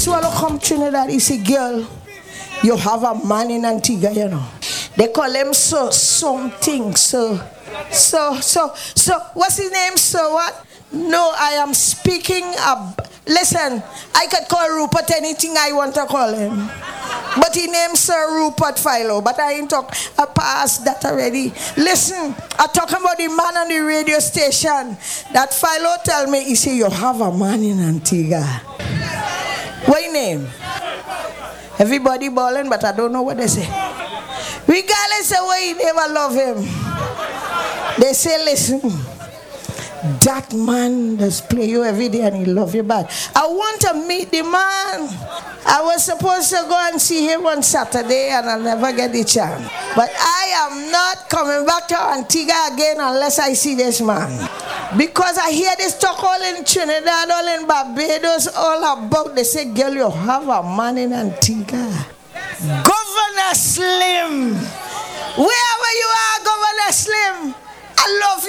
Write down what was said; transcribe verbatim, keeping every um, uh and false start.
Swallow come Trinidad, he say, girl, you have a man in Antigua, you know. They call him so something, so, so, so, so, what's his name, so what? No, I am speaking, ab- listen, I could call Rupert anything I want to call him. But he named Sir Rupert Philo, but I ain't talk, I passed that already. Listen, I talking about the man on the radio station. That Philo tell me, he say, you have a man in Antigua. What your name? Everybody balling, but I don't know what they say. Regardless of way, they never love him. They say, listen, that man does play you every day and he love you back. I want to meet the man. I was supposed to go and see him on Saturday and I'll never get the chance. But I am not coming back to Antigua again unless I see this man. Because I hear this talk all in Trinidad, all in Barbados, all about, they say, girl, you have a man in Antigua. Governor Slim. Wherever you are, Governor Slim, I love you.